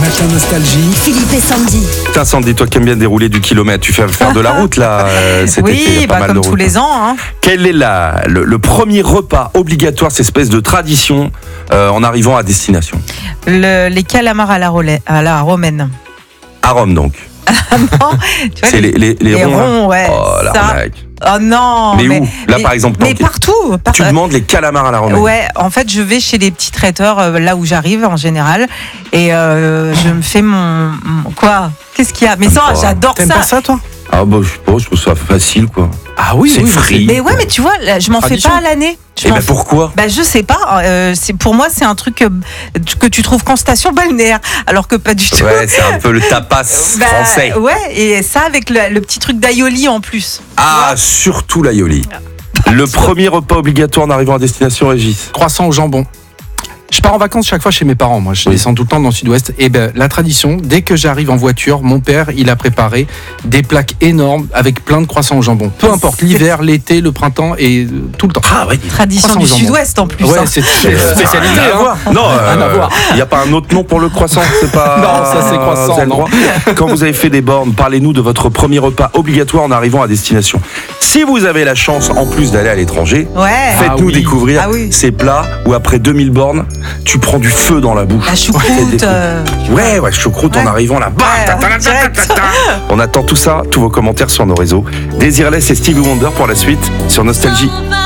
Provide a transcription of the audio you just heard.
matin nostalgie. Philippe et Sandy. Putain, Sandy, toi qui aimes bien dérouler du kilomètre, tu fais faire de la route là cet été, il y a pas mal comme de route. tous les ans. Hein. Quel est le premier repas obligatoire, cette espèce de tradition en arrivant à destination? Les calamars à la romaine. À Rome donc. Non, tu vois, C'est les ronds. ronds, ouais. Oh ça. l'arnaque. Oh non. Mais où? Là par exemple. Mais partout. Tu demandes les calamars à la romaine. Ouais, en fait, je vais chez les petits traiteurs là où j'arrive en général et je me fais mon quoi? Qu'est-ce qu'il y a? Mais ça, j'adore T'aimes ça. pas ça, toi? Ah bah je sais pas, je trouve ça facile quoi. Ah oui, C'est frit. Mais ouais, mais tu vois, là, je m'en fais Tradition. pas à l'année. Et ben pourquoi? Bah je sais pas. Pour moi, c'est un truc que tu trouves qu'en station balnéaire, alors que pas du tout. Ouais, c'est un peu le tapas Bah, français. Ouais, et ça avec le petit truc d'aioli en plus. Ah, surtout l'aioli. Le premier repas obligatoire en arrivant à destination, Régis. Croissant au jambon. Je pars en vacances chaque fois chez mes parents. Moi, je descends tout le temps dans le sud-ouest. Et ben, la tradition, dès que j'arrive en voiture, mon père, il a préparé des plaques énormes avec plein de croissants au jambon. Peu importe, l'hiver, l'été, le printemps et tout le temps. Ah ouais. Tradition Croissant du au jambon. sud-ouest en plus. Ouais, hein. c'est spécialité. Rien à hein. voir. Non, Rien à voir. il n'y a pas un autre nom pour le croissant. C'est pas. Non, ça, c'est croissant, vous avez le non. droit. Quand vous avez fait des bornes, parlez-nous de votre premier repas obligatoire en arrivant à destination. Si vous avez la chance, en plus d'aller à l'étranger, Ouais. faites-nous oui. découvrir Ah oui. ces plats où après 2000 bornes, tu prends du feu dans la bouche. La choucroute. Ouais, choucroute en Ouais. arrivant là. Direct. On attend tout ça, tous vos commentaires sur nos réseaux. Desireless et Stevie Wonder pour la suite sur Nostalgie.